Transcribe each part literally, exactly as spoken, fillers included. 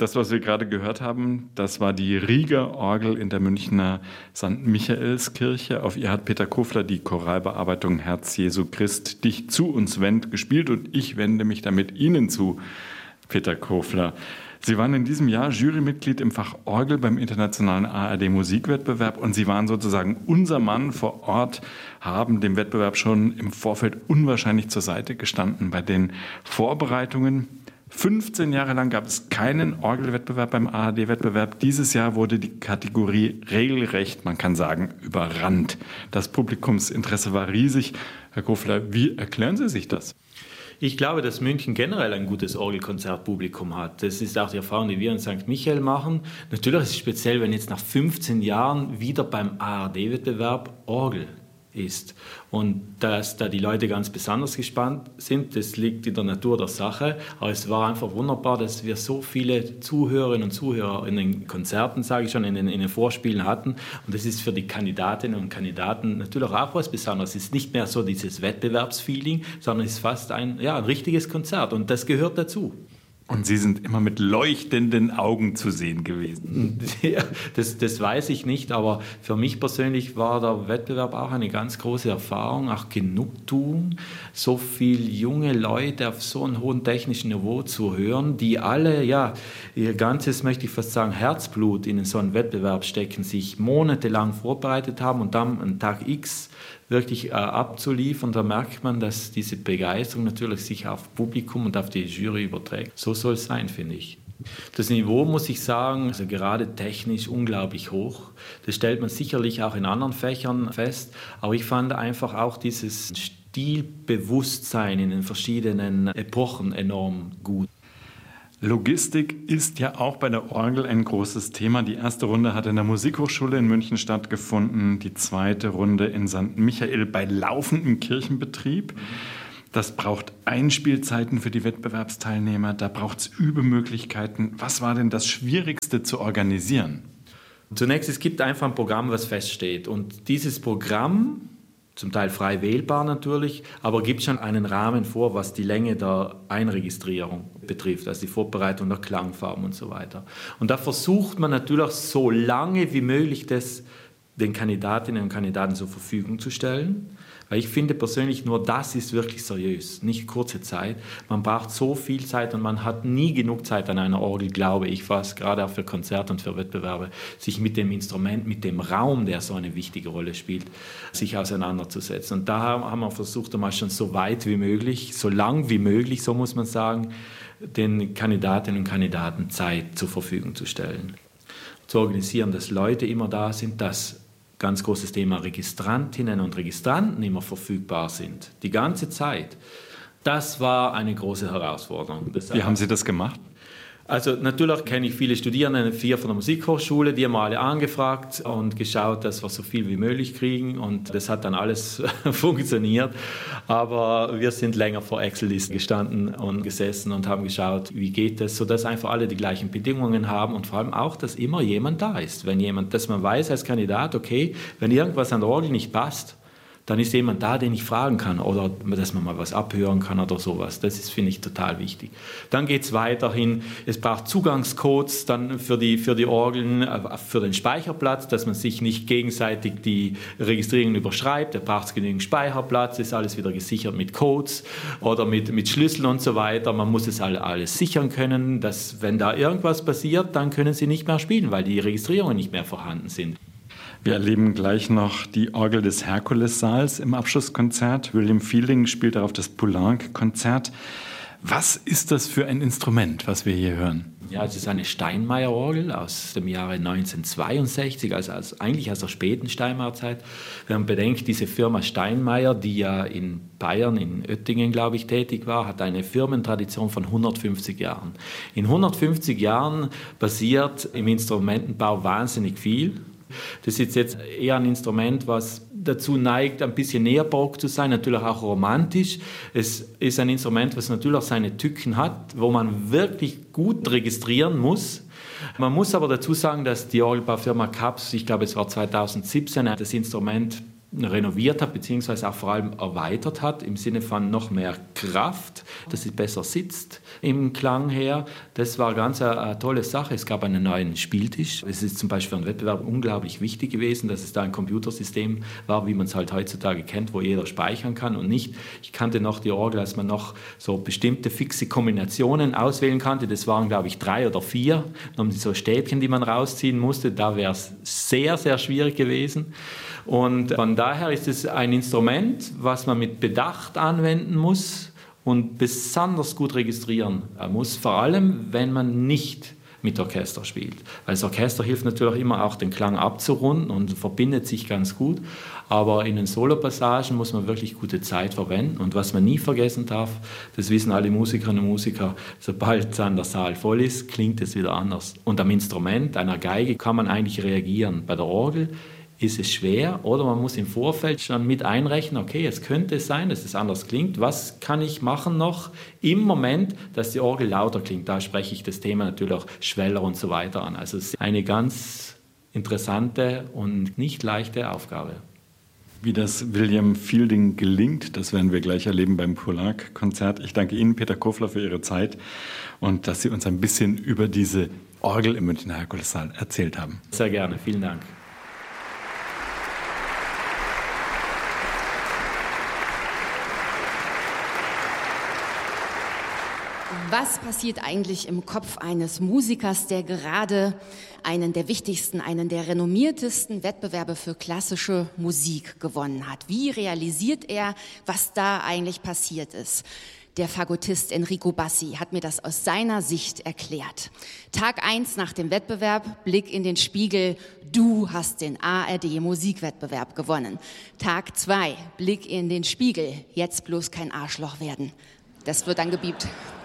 Das, was wir gerade gehört haben, das war die Rieger Orgel in der Münchner Sankt Michaelskirche. Auf ihr hat Peter Kofler die Choralbearbeitung Herz Jesu Christ dich zu uns wendet gespielt und ich wende mich damit Ihnen zu, Peter Kofler. Sie waren in diesem Jahr Jurymitglied im Fach Orgel beim internationalen A R D Musikwettbewerb und Sie waren sozusagen unser Mann vor Ort, haben dem Wettbewerb schon im Vorfeld unwahrscheinlich zur Seite gestanden bei den Vorbereitungen. fünfzehn Jahre lang gab es keinen Orgelwettbewerb beim A R D-Wettbewerb. Dieses Jahr wurde die Kategorie regelrecht, man kann sagen, überrannt. Das Publikumsinteresse war riesig. Herr Kofler, wie erklären Sie sich das? Ich glaube, dass München generell ein gutes Orgelkonzertpublikum hat. Das ist auch die Erfahrung, die wir in Sankt Michael machen. Natürlich ist es speziell, wenn jetzt nach fünfzehn Jahren wieder beim A R D-Wettbewerb Orgel ist. Und dass da die Leute ganz besonders gespannt sind, das liegt in der Natur der Sache. Aber es war einfach wunderbar, dass wir so viele Zuhörerinnen und Zuhörer in den Konzerten, sage ich schon, in den, in den Vorspielen hatten. Und das ist für die Kandidatinnen und Kandidaten natürlich auch was Besonderes. Es ist nicht mehr so dieses Wettbewerbsfeeling, sondern es ist fast ein, ja, ein richtiges Konzert. Und das gehört dazu. Und Sie sind immer mit leuchtenden Augen zu sehen gewesen. Ja, das, das weiß ich nicht, aber für mich persönlich war der Wettbewerb auch eine ganz große Erfahrung, auch Genugtuung, so viele junge Leute auf so einem hohen technischen Niveau zu hören, die alle, ja, ihr ganzes, möchte ich fast sagen, Herzblut in so einen Wettbewerb stecken, sich monatelang vorbereitet haben und dann am Tag X wirklich äh, abzuliefern. Da merkt man, dass diese Begeisterung natürlich sich auf Publikum und auf die Jury überträgt. So soll es sein, finde ich. Das Niveau, muss ich sagen, also gerade technisch unglaublich hoch. Das stellt man sicherlich auch in anderen Fächern fest. Aber ich fand einfach auch dieses Stilbewusstsein in den verschiedenen Epochen enorm gut. Logistik ist ja auch bei der Orgel ein großes Thema. Die erste Runde hat in der Musikhochschule in München stattgefunden, die zweite Runde in Sankt Michael bei laufendem Kirchenbetrieb. Das braucht Einspielzeiten für die Wettbewerbsteilnehmer, da braucht es Übemöglichkeiten. Was war denn das Schwierigste zu organisieren? Zunächst, es gibt einfach ein Programm, was feststeht. Und dieses Programm, zum Teil frei wählbar natürlich, aber gibt schon einen Rahmen vor, was die Länge der Einregistrierung betrifft, also die Vorbereitung der Klangfarben und so weiter. Und da versucht man natürlich so lange wie möglich das den Kandidatinnen und Kandidaten zur Verfügung zu stellen. Weil ich finde persönlich, nur das ist wirklich seriös, nicht kurze Zeit. Man braucht so viel Zeit und man hat nie genug Zeit an einer Orgel, glaube ich fast, gerade auch für Konzerte und für Wettbewerbe, sich mit dem Instrument, mit dem Raum, der so eine wichtige Rolle spielt, sich auseinanderzusetzen. Und da haben wir versucht, einmal schon so weit wie möglich, so lang wie möglich, so muss man sagen, den Kandidatinnen und Kandidaten Zeit zur Verfügung zu stellen. Zu organisieren, dass Leute immer da sind, dass ganz großes Thema Registrantinnen und Registranten immer verfügbar sind, die ganze Zeit. Das war eine große Herausforderung. Wie haben Sie das gemacht? Also natürlich kenne ich viele Studierende, vier von der Musikhochschule, die haben wir alle angefragt und geschaut, dass wir so viel wie möglich kriegen und das hat dann alles funktioniert. Aber wir sind länger vor Excel-Listen gestanden und gesessen und haben geschaut, wie geht das, sodass einfach alle die gleichen Bedingungen haben und vor allem auch, dass immer jemand da ist. Wenn jemand, dass man weiß als Kandidat, okay, wenn irgendwas an der Orgel nicht passt, dann ist jemand da, den ich fragen kann oder dass man mal was abhören kann oder sowas. Das ist, finde ich, total wichtig. Dann geht es weiterhin, es braucht Zugangscodes dann für die, für die Orgeln, für den Speicherplatz, dass man sich nicht gegenseitig die Registrierungen überschreibt. Da braucht es genügend Speicherplatz, ist alles wieder gesichert mit Codes oder mit, mit Schlüsseln und so weiter. Man muss es alle, alles sichern können, dass wenn da irgendwas passiert, dann können Sie nicht mehr spielen, weil die Registrierungen nicht mehr vorhanden sind. Wir erleben gleich noch die Orgel des Herkulessaals im Abschlusskonzert. William Fielding spielt darauf das Poulenc-Konzert. Was ist das für ein Instrument, was wir hier hören? Ja, es ist eine Steinmeier-Orgel aus dem Jahre neunzehnhundertzweiundsechzig, also aus, eigentlich aus der späten Steinmeier-Zeit. Wenn man bedenkt, diese Firma Steinmeier, die ja in Bayern, in Oettingen, glaube ich, tätig war, hat eine Firmentradition von hundertfünfzig Jahren. In hundertfünfzig Jahren passiert im Instrumentenbau wahnsinnig viel. Das ist jetzt eher ein Instrument, was dazu neigt, ein bisschen näher barock zu sein, natürlich auch romantisch. Es ist ein Instrument, was natürlich auch seine Tücken hat, wo man wirklich gut registrieren muss. Man muss aber dazu sagen, dass die Orgelbaufirma Kaps, ich glaube es war zweitausendsiebzehn, das Instrument renoviert hat, beziehungsweise auch vor allem erweitert hat, im Sinne von noch mehr Kraft, dass sie besser sitzt im Klang her. Das war ganz eine, eine tolle Sache. Es gab einen neuen Spieltisch. Es ist zum Beispiel für einen Wettbewerb unglaublich wichtig gewesen, dass es da ein Computersystem war, wie man es halt heutzutage kennt, wo jeder speichern kann und nicht. Ich kannte noch die Orgel, als man noch so bestimmte fixe Kombinationen auswählen konnte. Das waren, glaube ich, drei oder vier. Dann so Stäbchen, die man rausziehen musste. Da wäre es sehr, sehr schwierig gewesen. Und von daher ist es ein Instrument, was man mit Bedacht anwenden muss und besonders gut registrieren muss, vor allem wenn man nicht mit Orchester spielt. Weil das Orchester hilft natürlich immer auch, den Klang abzurunden und verbindet sich ganz gut. Aber in den Solopassagen muss man wirklich gute Zeit verwenden. Und was man nie vergessen darf, das wissen alle Musikerinnen und Musiker, sobald dann der Saal voll ist, klingt es wieder anders. Und am Instrument, einer Geige, kann man eigentlich reagieren. Bei der Orgel ist es schwer oder man muss im Vorfeld schon mit einrechnen, okay, es könnte sein, dass es anders klingt. Was kann ich machen noch im Moment, dass die Orgel lauter klingt? Da spreche ich das Thema natürlich auch Schweller und so weiter an. Also es ist eine ganz interessante und nicht leichte Aufgabe. Wie das William Fielding gelingt, das werden wir gleich erleben beim Poulenc-Konzert. Ich danke Ihnen, Peter Kofler, für Ihre Zeit und dass Sie uns ein bisschen über diese Orgel im Münchner Herkulessaal erzählt haben. Sehr gerne, vielen Dank. Was passiert eigentlich im Kopf eines Musikers, der gerade einen der wichtigsten, einen der renommiertesten Wettbewerbe für klassische Musik gewonnen hat? Wie realisiert er, was da eigentlich passiert ist? Der Fagottist Enrico Bassi hat mir das aus seiner Sicht erklärt. Tag eins nach dem Wettbewerb, Blick in den Spiegel, du hast den A R D-Musikwettbewerb gewonnen. Tag zwei, Blick in den Spiegel, jetzt bloß kein Arschloch werden. Das wird dann gebiebt.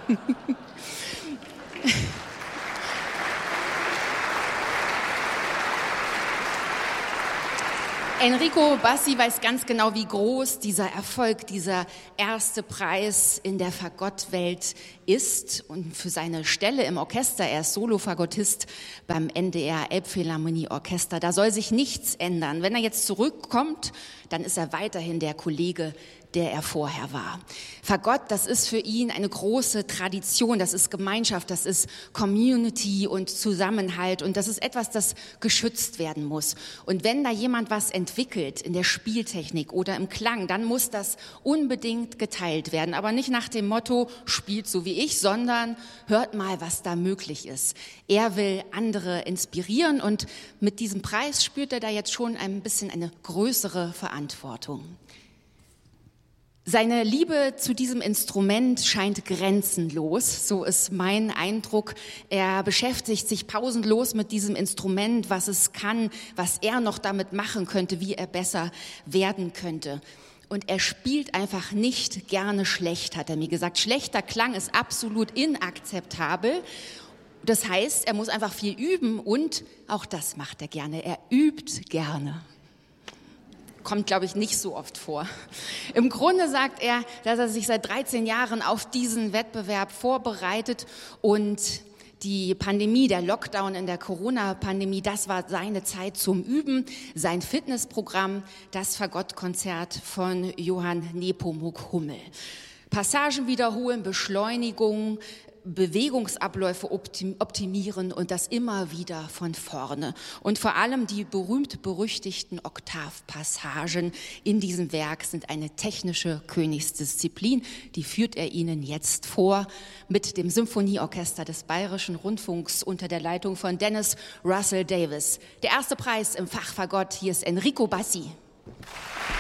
Enrico Bassi weiß ganz genau, wie groß dieser Erfolg, dieser erste Preis in der Fagottwelt ist. Und für seine Stelle im Orchester, er ist Solo-Fagottist beim N D R Elbphilharmonie-Orchester, da soll sich nichts ändern. Wenn er jetzt zurückkommt, dann ist er weiterhin der Kollege, der er vorher war. Fagott, das ist für ihn eine große Tradition, das ist Gemeinschaft, das ist Community und Zusammenhalt und das ist etwas, das geschützt werden muss. Und wenn da jemand was entwickelt in der Spieltechnik oder im Klang, dann muss das unbedingt geteilt werden. Aber nicht nach dem Motto, spielt so wie ich, sondern hört mal, was da möglich ist. Er will andere inspirieren und mit diesem Preis spürt er da jetzt schon ein bisschen eine größere Verantwortung. Seine Liebe zu diesem Instrument scheint grenzenlos, so ist mein Eindruck. Er beschäftigt sich pausenlos mit diesem Instrument, was es kann, was er noch damit machen könnte, wie er besser werden könnte. Und er spielt einfach nicht gerne schlecht, hat er mir gesagt. Schlechter Klang ist absolut inakzeptabel. Das heißt, er muss einfach viel üben und auch das macht er gerne. Er übt gerne. Kommt, glaube ich, nicht so oft vor. Im Grunde sagt er, dass er sich seit dreizehn Jahren auf diesen Wettbewerb vorbereitet und die Pandemie, der Lockdown in der Corona-Pandemie, das war seine Zeit zum Üben. Sein Fitnessprogramm, das Fagottkonzert von Johann Nepomuk Hummel. Passagen wiederholen, Beschleunigung, Bewegungsabläufe optimieren und das immer wieder von vorne. Und vor allem die berühmt-berüchtigten Oktavpassagen in diesem Werk sind eine technische Königsdisziplin. Die führt er Ihnen jetzt vor mit dem Symphonieorchester des Bayerischen Rundfunks unter der Leitung von Dennis Russell Davis. Der erste Preis im Fach Fagott, hier ist Enrico Bassi.